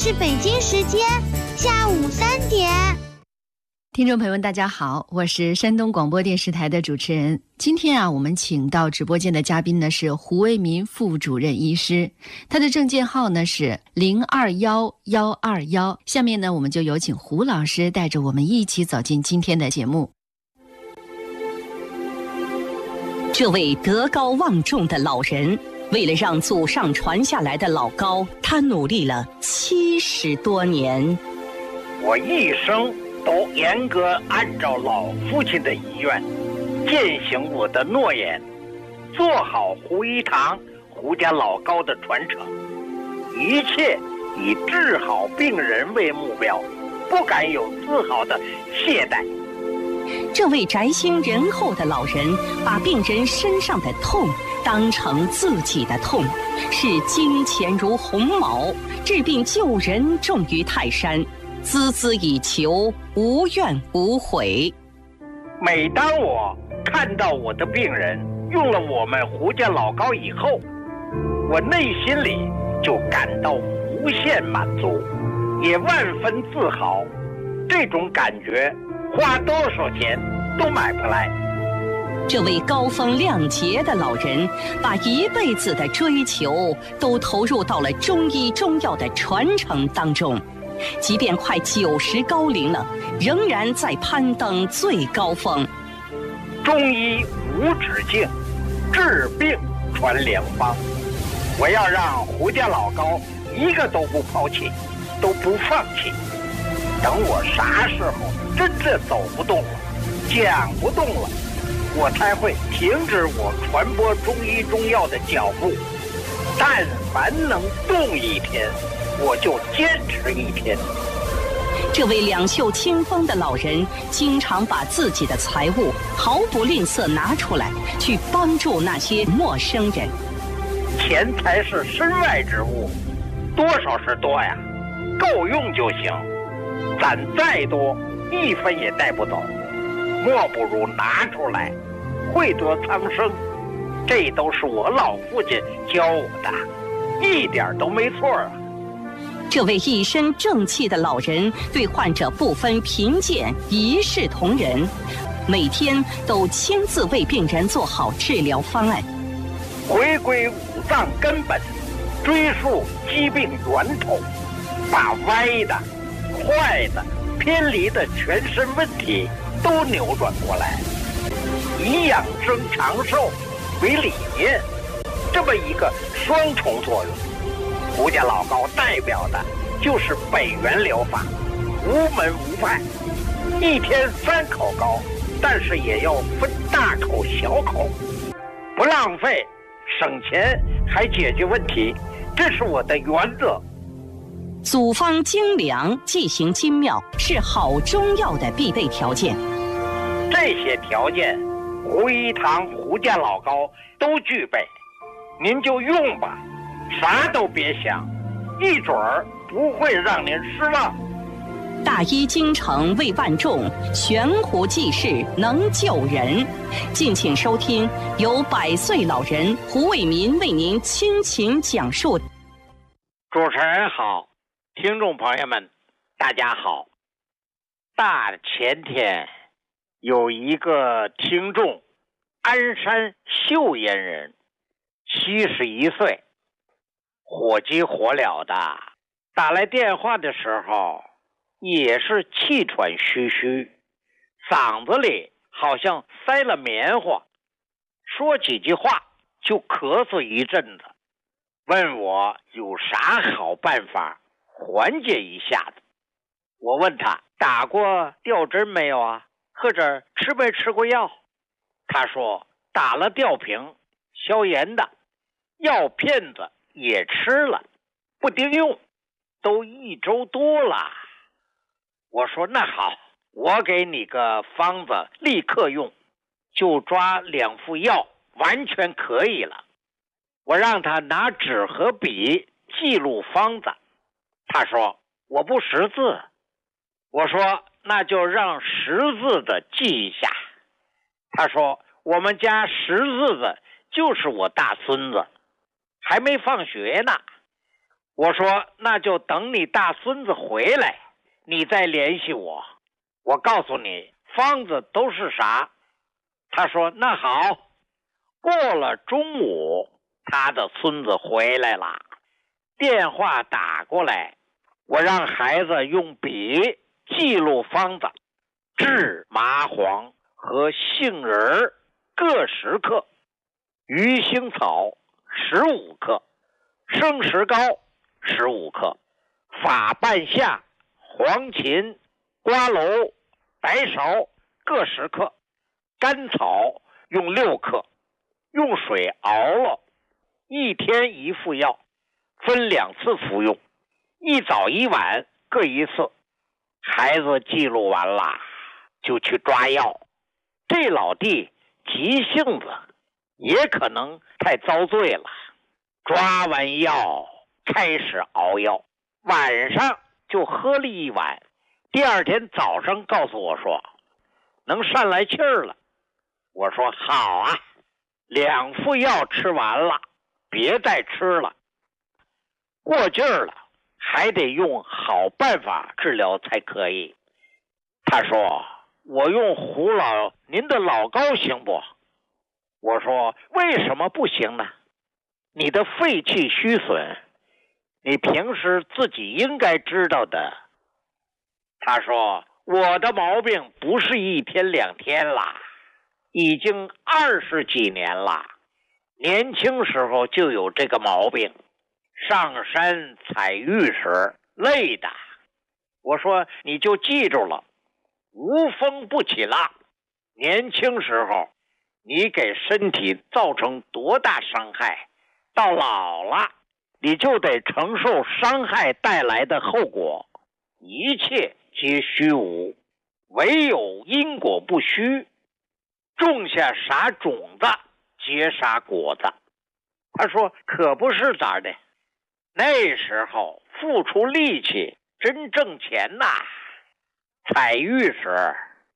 是北京时间下午3点。 听众朋友们大家好，我是山东广播电视台的主持人。今天我们请到直播间的嘉宾呢是胡为民副主任医师，他的证件号呢是021121。下面呢我们就有请胡老师带着我们一起走进今天的节目。 这位德高望重的老人，为了让祖上传下来的老高，他努力了70多年。 我一生都严格按照老父亲的遗愿，践行我的诺言，做好胡一堂胡家老高的传承，一切以治好病人为目标，不敢有丝毫的懈怠。 这位宅心仁厚的老人，把病人身上的痛当成自己的痛，视金钱如鸿毛，治病救人重于泰山，孜孜以求，无怨无悔。 每当我看到我的病人用了我们胡家老高以后，我内心里就感到无限满足，也万分自豪。这种感觉花多少钱都买不来。 这位高风亮节的老人，把一辈子的追求都投入到了中医中药的传承当中，即便快90高龄了，仍然在攀登最高峰。 中医无止境，治病传良方。我要让胡家老高一个都不抛弃，都不放弃。等我啥时候真正走不动了，讲不动了，我才会停止我传播中医中药的脚步。但凡能动一天，我就坚持一天。 这位两袖清风的老人，经常把自己的财物毫不吝啬拿出来，去帮助那些陌生人。 钱财是身外之物，多少是多呀，够用就行。攒再多，1分也带不走，莫不如拿出来，惠得苍生。这都是我老父亲教我的，一点都没错啊。 这位一身正气的老人，对患者不分贫贱，一视同仁，每天都亲自为病人做好治疗方案， 回归五脏根本，追溯疾病源头，把歪的、坏的、偏离的全身问题都扭转过来，以养生长寿为理念，这么一个双重作用。胡家老高代表的就是北元疗法，无门无派，一天3口膏，但是也要分大口小口，不浪费，省钱还解决问题，这是我的原则。 组方精良，剂型精妙，是好中药的必备条件。 这些条件，胡一堂胡家老高都具备，您就用吧，啥都别想，一准儿不会让您失望。 大医精诚为万众，悬壶济世能救人。敬请收听由100岁老人胡为民为您倾情讲述。 主持人好，听众朋友们大家好。大前天有一个听众，鞍山秀岩人，71岁，火急火燎的打来电话的时候，也是气喘吁吁，嗓子里好像塞了棉花，说几句话就咳嗽一阵子，问我有啥好办法缓解一下子。我问他打过吊针没有啊，或者吃没吃过药。他说打了吊瓶，消炎的，药片子也吃了，不顶用，都1周多了。我说那好，我给你个方子，立刻用，就抓2副药，完全可以了。我让他拿纸和笔记录方子，他说我不识字。我说那就让识字的记一下。他说我们家识字的就是我大孙子，还没放学呢。 我说那就等你大孙子回来，你再联系我，我告诉你方子都是啥。他说那好。过了中午，他的孙子回来了，电话打过来，我让孩子用笔记录方子，制麻黄和杏仁各10克，鱼腥草15克，生石膏15克，法半夏、黄芩、瓜蒌、白芍各10克，甘草用6克，用水熬了，1天1副药，分2次服用，一早一晚各1次。孩子记录完了就去抓药。这老弟急性子，也可能太遭罪了，抓完药开始熬药，晚上就喝了1碗，第二天早上告诉我说能上来气儿了。我说好啊，2副药吃完了，别再吃了，过劲儿了还得用好办法治疗才可以。他说我用胡老您的老膏行不？我说为什么不行呢？你的肺气虚损，你平时自己应该知道的。他说我的毛病不是1天2天啦，已经20几年了，年轻时候就有这个毛病，上山采玉时累的。我说你就记住了，无风不起浪，年轻时候你给身体造成多大伤害，到老了你就得承受伤害带来的后果，一切皆虚无，唯有因果不虚，种下啥种子结啥果子。他说可不是咋的，那时候付出力气真挣钱呐，采玉时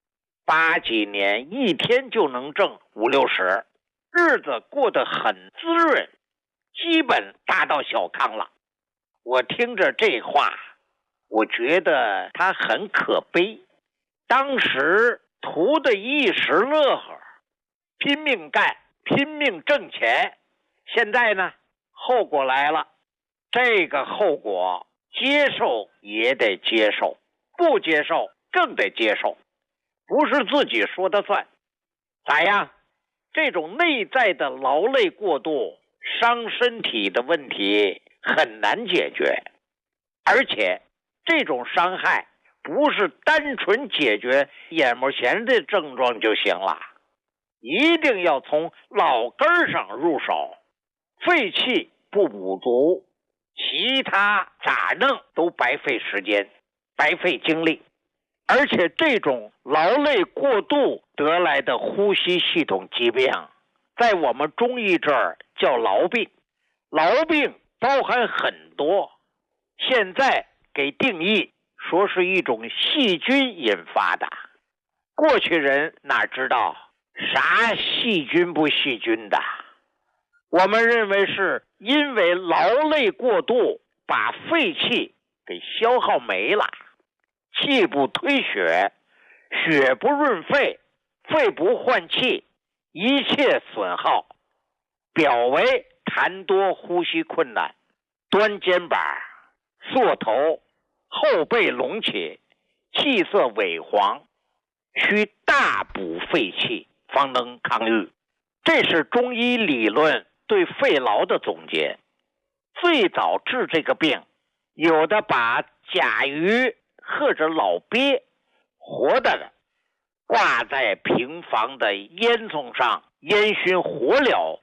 8几年1天就能挣50-60，日子过得很滋润，基本达到小康了。我听着这话，我觉得他很可悲，当时图的一时乐呵，拼命干，拼命挣钱，现在呢后果来了，这个后果接受也得接受，不接受更得接受，不是自己说的算。咋样？这种内在的劳累过度伤身体的问题很难解决，而且这种伤害不是单纯解决眼目前的症状就行了，一定要从老根上入手。肺气不补足，其他咋弄都白费时间，白费精力。而且这种劳累过度得来的呼吸系统疾病，在我们中医这儿叫痨病。痨病包含很多，现在给定义说是一种细菌引发的。过去人哪知道啥细菌不细菌的，我们认为是因为劳累过度把肺气给消耗没了，气不推血，血不润肺，肺不换气，一切损耗，表为痰多呼吸困难，端肩膀，缩头，后背隆起，气色萎黄，需大补肺气方能抗愈。这是中医理论对肺痨的总结。最早治这个病，有的把甲鱼或者老鳖活的挂在平房的烟囱上烟熏火燎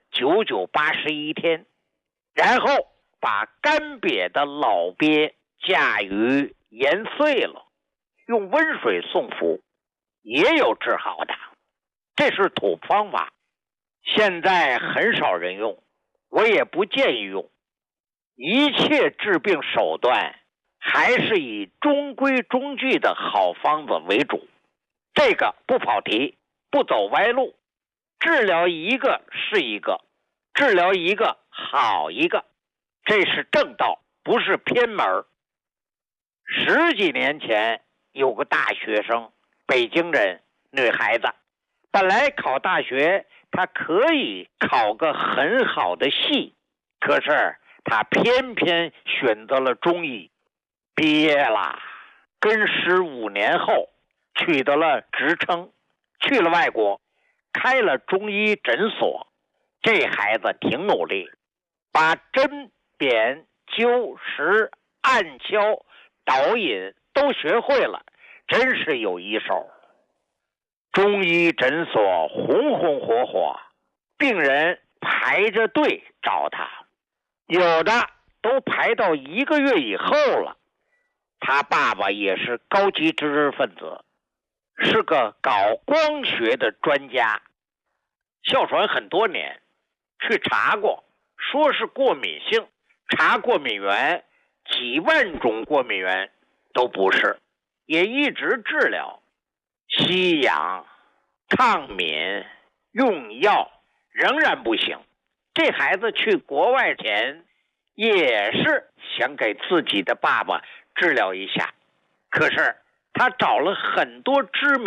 99、81天，然后把干瘪的老鳖甲鱼研碎了，用温水送服，也有治好的。这是土方法，现在很少人用，我也不建议用。一切治病手段还是以中规中矩的好方子为主，这个不跑题，不走歪路，治疗一个是一个，治疗一个好一个，这是正道， 不是偏门。10几年前有个大学生，北京人，女孩子，本来考大学她可以考个很好的系，可是她偏偏选择了中医，毕业了，跟15年后取得了职称，去了外国，开了中医诊所。这孩子挺努力，把针砭灸石按敲导引都学会了，真是有一手。中医诊所红红火火，病人排着队找他，有的都排到1个月以后了。他爸爸也是高级知识分子，是个搞光学的专家，哮喘很多年，去查过，说是过敏性，查过敏源，几万种过敏源都不是，也一直治疗，吸氧、抗敏、用药，仍然不行。这孩子去国外前也是想给自己的爸爸治疗一下，可是他找了很多知名